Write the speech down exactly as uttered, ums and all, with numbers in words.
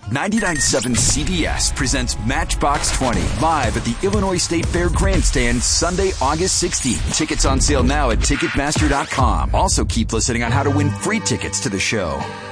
ninety-nine point seven C B S presents Matchbox twenty live at the Illinois State Fair Grandstand Sunday, August sixteenth. Tickets on sale now at Ticketmaster dot com. Also keep listening on how to win free tickets to the show.